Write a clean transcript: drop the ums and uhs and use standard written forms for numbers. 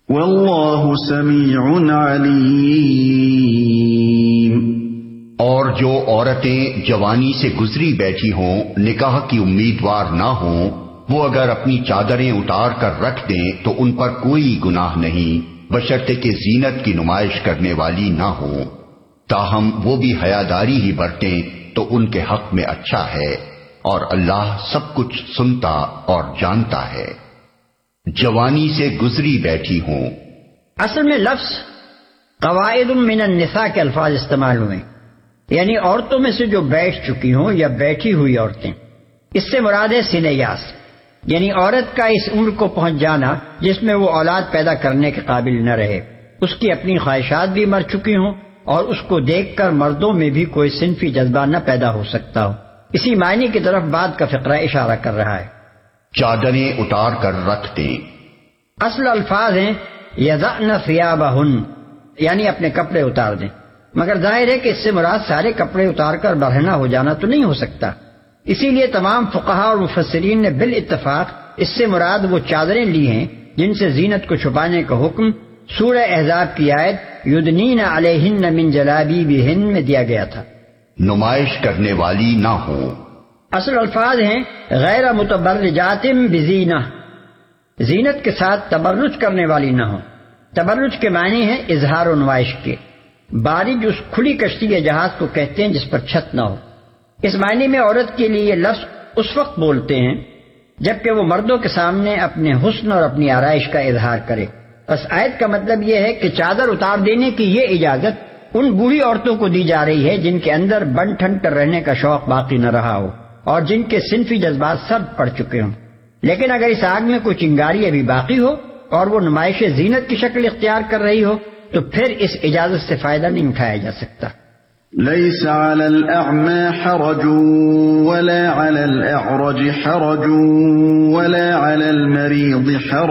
واللہ سمیع علیم۔ اور جو عورتیں جوانی سے گزری بیٹھی ہوں، نکاح کی امیدوار نہ ہوں، وہ اگر اپنی چادریں اتار کر رکھ دیں تو ان پر کوئی گناہ نہیں، بشرطے کہ زینت کی نمائش کرنے والی نہ ہوں۔ تاہم وہ بھی حیاداری ہی برتیں تو ان کے حق میں اچھا ہے، اور اللہ سب کچھ سنتا اور جانتا ہے۔ جوانی سے گزری بیٹھی ہوں، اصل میں لفظ قواعد من النساء کے الفاظ استعمال ہوئے، یعنی عورتوں میں سے جو بیٹھ چکی ہوں یا بیٹھی ہوئی عورتیں۔ اس سے مراد ہے سنیاس، یعنی عورت کا اس عمر کو پہنچ جانا جس میں وہ اولاد پیدا کرنے کے قابل نہ رہے، اس کی اپنی خواہشات بھی مر چکی ہوں اور اس کو دیکھ کر مردوں میں بھی کوئی صنفی جذبہ نہ پیدا ہو سکتا ہو۔ اسی معنی کی طرف بعد کا فقرہ اشارہ کر رہا ہے۔ چادریں اتار کر رکھ دیں، اصل الفاظ ہیں یضعن ثیابہن، یعنی اپنے کپڑے اتار دیں، مگر ظاہر ہے کہ اس سے مراد سارے کپڑے اتار کر برہنہ ہو جانا تو نہیں ہو سکتا۔ اسی لیے تمام فقہا اور مفسرین نے بالاتفاق اس سے مراد وہ چادریں لی ہیں جن سے زینت کو چھپانے کا حکم سورہ احزاب کی آیت یدنین علیہن من جلابیبہن میں دیا گیا تھا۔ نمائش کرنے والی نہ ہوں، اصل الفاظ ہیں غیر متبرجات بزینہ، زینت کے ساتھ تبرج کرنے والی نہ ہو۔ تبرج کے معنی ہے اظہار و نمائش کے۔ بارج اس کھلی کشتی یا جہاز کو کہتے ہیں جس پر چھت نہ ہو۔ اس معنی میں عورت کے لیے یہ لفظ اس وقت بولتے ہیں جبکہ وہ مردوں کے سامنے اپنے حسن اور اپنی آرائش کا اظہار کرے۔ بس آیت کا مطلب یہ ہے کہ چادر اتار دینے کی یہ اجازت ان بوڑھی عورتوں کو دی جا رہی ہے جن کے اندر بن ٹھن کر رہنے کا شوق باقی نہ رہا ہو اور جن کے صنفی جذبات سب پڑ چکے ہوں۔ لیکن اگر اس آگ میں کوئی چنگاری ابھی باقی ہو اور وہ نمائش زینت کی شکل اختیار کر رہی ہو تو پھر اس اجازت سے فائدہ نہیں اٹھایا جا سکتا۔ ليس على الأعمى حرج ولا على الأعرج حرج ولا على المريض حرج